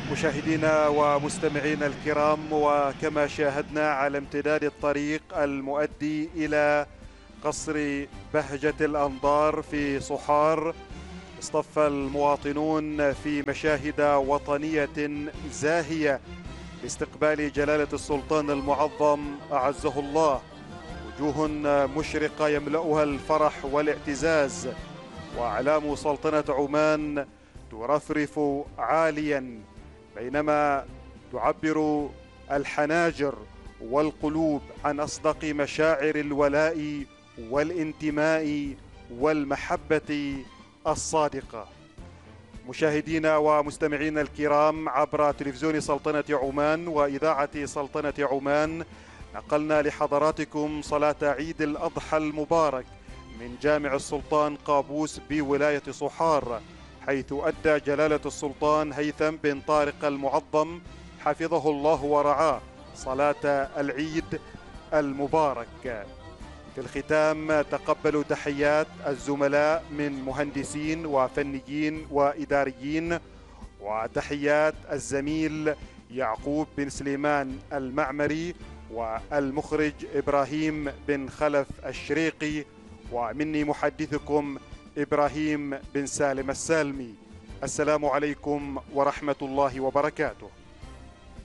مشاهدينا ومستمعينا الكرام، وكما شاهدنا على امتداد الطريق المؤدي إلى قصر بهجة الأنظار في صحار، اصطف المواطنون في مشاهد وطنية زاهية لاستقبال جلالة السلطان المعظم أعزه الله. وجوه مشرقة يملأها الفرح والاعتزاز، وأعلام سلطنة عمان ترفرف عاليا، بينما تعبر الحناجر والقلوب عن أصدق مشاعر الولاء والانتماء والمحبة الصادقة. مشاهدينا ومستمعينا الكرام، عبر تلفزيون سلطنة عمان وإذاعة سلطنة عمان نقلنا لحضراتكم صلاة عيد الأضحى المبارك من جامع السلطان قابوس بولاية صحار، حيث أدى جلالة السلطان هيثم بن طارق المعظم حفظه الله ورعاه صلاة العيد المبارك. في الختام تقبلوا تحيات الزملاء من مهندسين وفنيين وإداريين، وتحيات الزميل يعقوب بن سليمان المعمري والمخرج إبراهيم بن خلف الشريقي، ومني محدثكم إبراهيم بن سالم السالمي. السلام عليكم ورحمة الله وبركاته.